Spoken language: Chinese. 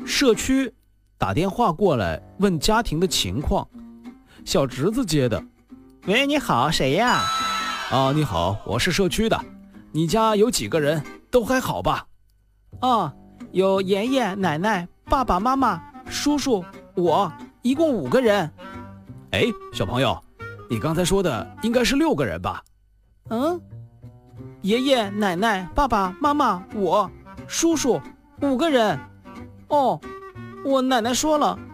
社区打电话过来问家庭的情况，小侄子接的。 喂，你好，谁呀？ 你好，我是社区的，你家有几个人？都还好吧？ 有爷爷奶奶、爸爸妈妈、叔叔，我，一共5个人。 小朋友，你刚才说的应该是6个人吧？ 爷爷奶奶、爸爸妈妈、我，叔叔，5个人。我奶奶说了，